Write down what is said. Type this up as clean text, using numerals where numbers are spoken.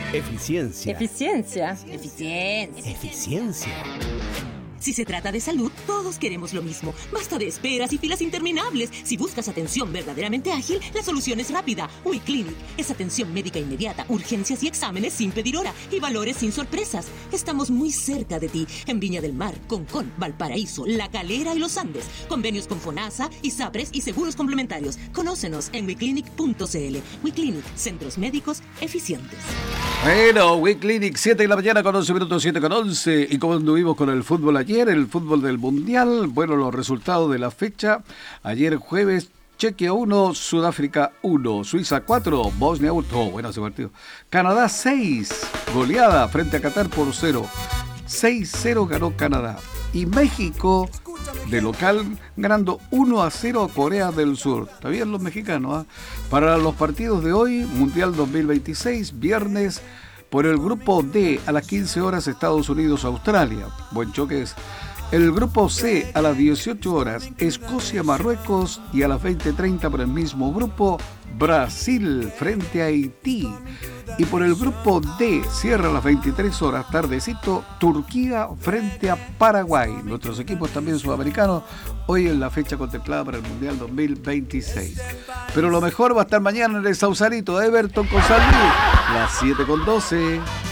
Eficiencia. Eficiencia. Eficiencia. Eficiencia. Si se trata de salud, todos queremos lo mismo. Basta de esperas y filas interminables. Si buscas atención verdaderamente ágil, la solución es rápida. WeClinic es atención médica inmediata, urgencias y exámenes sin pedir hora y valores sin sorpresas. Estamos muy cerca de ti, en Viña del Mar, Concón, Valparaíso, La Calera y Los Andes. Convenios con FONASA, ISAPRES y seguros complementarios. Conócenos en weclinic.cl. WeClinic, centros médicos eficientes. Bueno, WeClinic, 7 de la mañana con 11 minutos, 7 con 11. Y como anduvimos con el fútbol ayer, el fútbol del Mundial, bueno, los resultados de la fecha. Ayer jueves, Chequia 1, Sudáfrica 1, Suiza 4, Bosnia 1. Oh, bueno ese partido. Canadá 6, goleada frente a Qatar por 0. 6-0 ganó Canadá. Y México, de local, ganando 1-0 a Corea del Sur. Está bien los mexicanos, ¿eh? Para los partidos de hoy, Mundial 2026, viernes, por el grupo D, a las 15 horas, Estados Unidos-Australia. Buen choque es. El grupo C, a las 18 horas, Escocia-Marruecos. Y a las 20:30, por el mismo grupo, Brasil frente a Haití. Y por el grupo D, cierra a las 23 horas, tardecito, Turquía frente a Paraguay. Nuestros equipos también sudamericanos, hoy en la fecha contemplada para el Mundial 2026. Pero lo mejor va a estar mañana en el Sausalito, Everton con San Luis, las 7:12.